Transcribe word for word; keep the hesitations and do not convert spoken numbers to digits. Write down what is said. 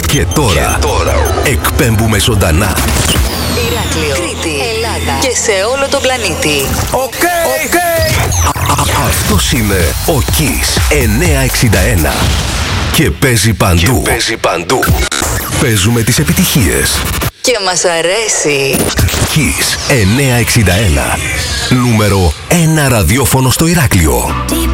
Και τώρα, και τώρα εκπέμπουμε ζωντανά. Ηράκλειο, Κρήτη, Ελλάδα και σε όλο τον πλανήτη. Οκ, okay, οκ. Okay. Αυτός είναι ο Kiss εννιακόσια εξήντα ένα. Και παίζει παντού. Και παίζει παντού. Παίζουμε τις επιτυχίες. Και μας αρέσει. Kiss εννιακόσια εξήντα ένα. Νούμερο ένα ραδιόφωνο στο Ηράκλειο.